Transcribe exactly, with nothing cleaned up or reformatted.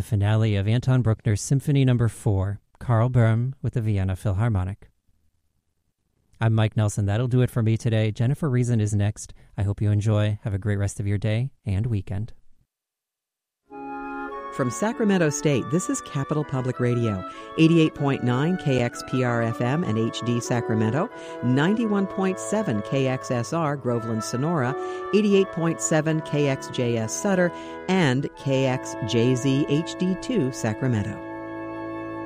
the finale of Anton Bruckner's Symphony Number four, Karl Böhm with the Vienna Philharmonic. I'm Mike Nelson. That'll do it for me today. Jennifer Reason is next. I hope you enjoy. Have a great rest of your day and weekend. From Sacramento State, this is Capital Public Radio, eighty-eight point nine K X P R F M and H D Sacramento, ninety-one point seven K X S R Groveland Sonora, eighty-eight point seven K X J S Sutter, and K X J Z H D two Sacramento.